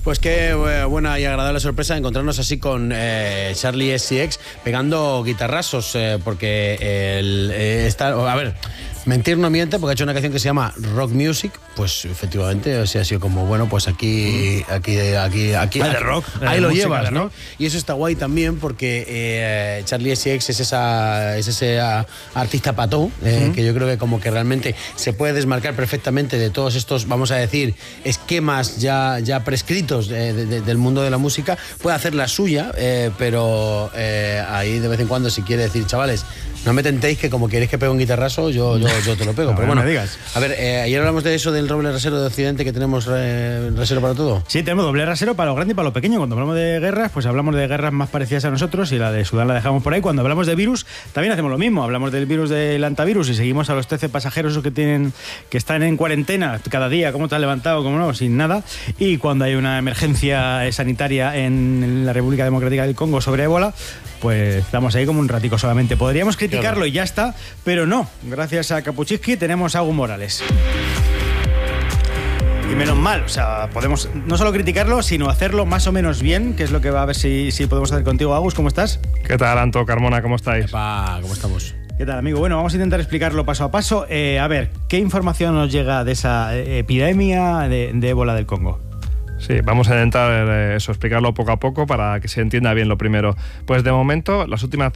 Pues qué buena y agradable sorpresa encontrarnos así con Charli XCX pegando guitarrazos, porque está... A ver, mentir no miente, porque ha hecho una canción que se llama Rock Music, pues efectivamente, o sea, ha sido como, bueno, pues aquí de rock, ahí lo música, llevas, ¿no? rock. Y eso está guay también porque Charli XCX es ese artista pató, que yo creo que como que realmente se puede desmarcar perfectamente de todos estos, vamos a decir, esquemas ya prescritos del mundo de la música. Puede hacer la suya, pero ahí de vez en cuando, si quiere decir, chavales, no me tentéis que como queréis que pegue un guitarrazo, yo te lo pego. No, pero bueno, me digas. A ver, ayer hablamos de eso, del doble rasero de Occidente, que tenemos rasero para todo. Sí, tenemos doble rasero para lo grande y para lo pequeño. Cuando hablamos de guerras, pues hablamos de guerras más parecidas a nosotros y la de Sudán la dejamos por ahí. Cuando hablamos de virus, también hacemos lo mismo. Hablamos del virus del antivirus y seguimos a los 13 pasajeros que están en cuarentena cada día, cómo te has levantado, cómo no, sin nada. Y cuando hay una emergencia sanitaria en la República Democrática del Congo sobre ébola, pues estamos ahí como un ratico solamente. Podríamos criticarlo y ya está, pero no. Gracias a Kapuczynski tenemos a Agus Morales. Y menos mal, o sea, podemos no solo criticarlo, sino hacerlo más o menos bien, que es lo que va a ver si podemos hacer contigo. Agus, ¿cómo estás? ¿Qué tal, Anto, Carmona? ¿Cómo estáis? Epa, ¿cómo estamos? ¿Qué tal, amigo? Bueno, vamos a intentar explicarlo paso a paso. A ver, ¿qué información nos llega de esa epidemia de ébola del Congo? Sí, vamos a intentar explicarlo poco a poco para que se entienda bien lo primero. Pues de momento, las últimas